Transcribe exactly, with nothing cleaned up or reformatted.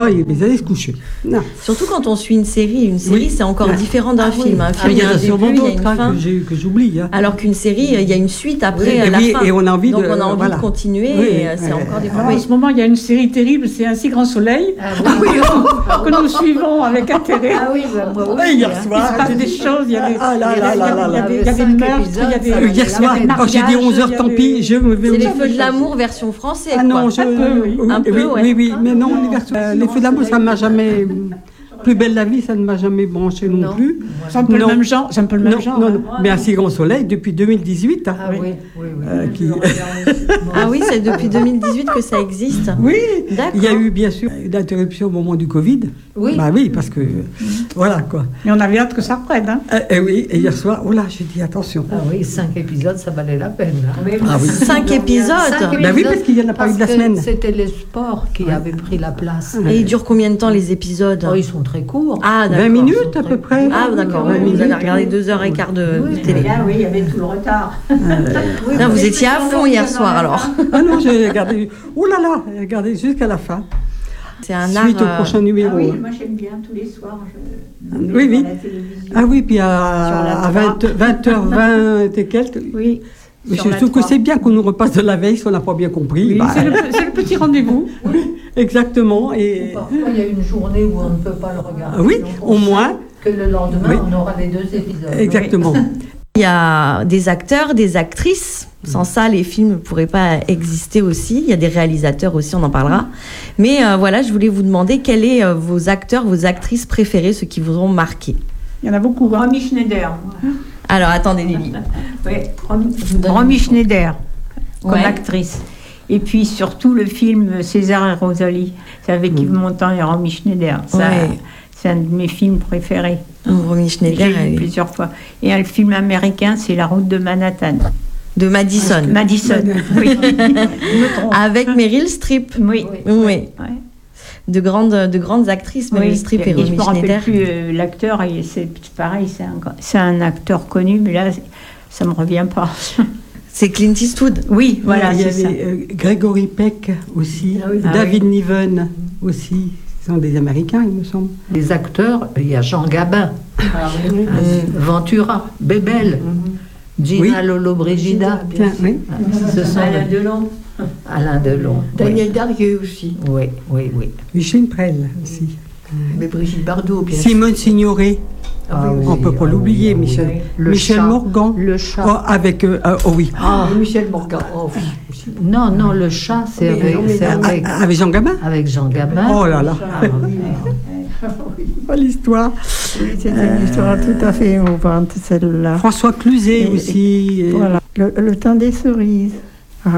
ils allaient se coucher. Non. Surtout quand on suit une série. Une série, oui. c'est encore ouais. différent d'un ah, film. Oui. Un film, ah, il y a, a sûrement début, d'autres hein, que, que j'oublie. Hein. Alors qu'une série, il y a une suite après oui, la oui, fin. Et on a envie Donc de, on a envie voilà. de continuer oui, et c'est oui, encore des oui. En ce moment, il y a une série terrible, c'est Un si grand soleil, ah, oui. que nous suivons avec intérêt. Ah oui, bah, moi aussi. Hier soir, il se passe des choses, il y a des, ah, là, là, là, là, là, il y a des meurtres, il y a des... Ah, hier soir, quand j'ai dit onze heures, tant pis, je me vais... C'est les feux de l'amour version française. Ah non, je... Un peu, oui. Oui, oui, mais non, les versions... Les feux de l'amour, ça ne m'a jamais... Plus belle la vie, ça ne m'a jamais branché non, non plus. C'est un peu non. le même genre. C'est un peu le même non, genre. Non, non. Mais Un si grand soleil depuis deux mille dix-huit. Hein. Ah oui, oui, oui. Euh, qui... ah oui, c'est depuis deux mille dix-huit que ça existe. Oui. D'accord. Il y a eu bien sûr une interruption au moment du Covid. Oui. Bah oui, parce que mmh. voilà quoi. Et on avait hâte que ça reprenne. Hein. Euh, et oui. Et hier soir, oh là, j'ai dit attention. Ah oui, cinq épisodes, ça valait la peine. Là. Ah oui. Cinq épisodes. Cinq bah oui, parce qu'il y en a pas eu de la semaine. C'était les sports qui ouais. avaient pris la place. Et ils durent combien de temps les épisodes? Oh, ils sont très courts. Ah, vingt minutes à peu près. Ah, d'accord. vingt Vous minutes. avez regardé deux heures et quart de, oui, de télé. Là, oui, il y avait tout le retard. Euh, oui, non, vous étiez à fond hier soir alors. Ah non, j'ai regardé. Oh là là, j'ai regardé jusqu'à la fin. C'est un Suite art, au prochain numéro. Ah oui, moi j'aime bien tous les soirs. Je... Oui, oui. Ah oui, puis à, à vingt heures vingt et quelques. Oui. Mais je trouve que c'est bien qu'on nous repasse de la veille si on n'a pas bien compris. Oui, bah, c'est, le, c'est le petit rendez-vous. Oui, exactement. Et... Parfois, il y a une journée où on ne peut pas le regarder. Oui, au moins. Que le lendemain, oui. on aura les deux épisodes. Exactement. Oui. Il y a des acteurs, des actrices. Sans ça, les films ne pourraient pas exister aussi. Il y a des réalisateurs aussi, on en parlera. Mais euh, voilà, je voulais vous demander quels sont euh, vos acteurs, vos actrices préférées, ceux qui vous ont marqué. Il y en a beaucoup. Romy Schneider. Alors, attendez, Lily. Oui, Romy Schneider, comme ouais. actrice. Et puis surtout le film César et Rosalie. C'est avec mmh. Yves Montand et Romy Schneider. Ça, ouais. C'est un de mes films préférés. Oh, Romy Schneider. J'ai vu elle... plusieurs fois. Et un film américain, c'est La route de Manhattan. De Madison. Madison, oui. Avec Meryl Streep. Oui. Oui. oui. Ouais. De grandes, de grandes actrices, Meryl oui. Streep et, et Romy Schneider. Je ne me rappelle plus euh, l'acteur, et c'est pareil, c'est un, c'est un acteur connu, mais là, ça ne me revient pas. C'est Clint Eastwood. Oui, voilà, il y c'est avait ça. Euh, Gregory Peck aussi, ah oui. David ah oui. Niven aussi. Ce sont des Américains, il me semble. Les acteurs, il y a Jean Gabin, ah, oui. euh, Ventura, Bébel. Mm-hmm. Gina oui. Lollobrigida, bien oui. Ce sont Alain Delon. Alain Delon. Daniel oui. Darrieux aussi. Oui, oui, oui. Michel Prel aussi. Mais Brigitte Bardot, bien Simone Signoret. Ah, on ne oui, peut pas ah, l'oublier, oui, Michel. Oui. Le Michel chat. Morgan. Le chat. Oh, avec. Euh, oh oui. Ah, Michel Morgan. Oh, oui. Non, non, le chat, c'est avec, c'est avec, avec Jean Gabin. Avec Jean Gabin. Oh là là. Ah, oui. Oh, l'histoire. Oui, c'est une euh, histoire tout à fait émouvante, celle-là. François Cluzet et, aussi. Et, voilà. Le, le temps des cerises.